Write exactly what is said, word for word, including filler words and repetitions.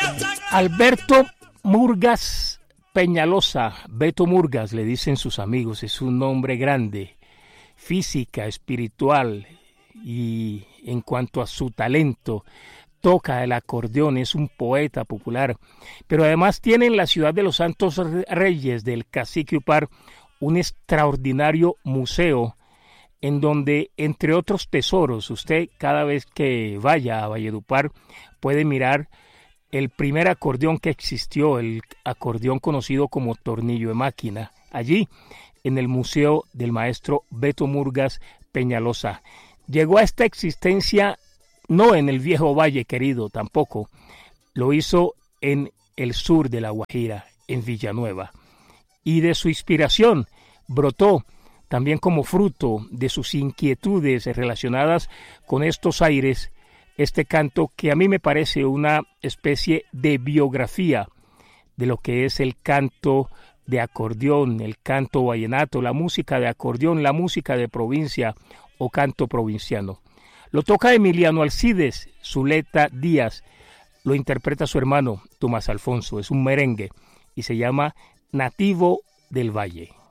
Alberto Murgas Peñalosa, Beto Murgas le dicen sus amigos, es un hombre grande, física, espiritual, y en cuanto a su talento, toca el acordeón, es un poeta popular, pero además tiene en la ciudad de los Santos Reyes del Cacique Upar un extraordinario museo en donde, entre otros tesoros, usted cada vez que vaya a Valledupar puede mirar el primer acordeón que existió, el acordeón conocido como tornillo de máquina, allí en el Museo del Maestro Beto Murgas Peñalosa. Llegó a esta existencia no en el viejo Valle querido, tampoco, lo hizo en el sur de La Guajira, en Villanueva, y de su inspiración brotó también como fruto de sus inquietudes relacionadas con estos aires, este canto que a mí me parece una especie de biografía de lo que es el canto de acordeón, el canto vallenato, la música de acordeón, la música de provincia o canto provinciano. Lo toca Emiliano Alcides, Zuleta Díaz, lo interpreta su hermano Tomás Alfonso, es un merengue y se llama Nativo del Valle.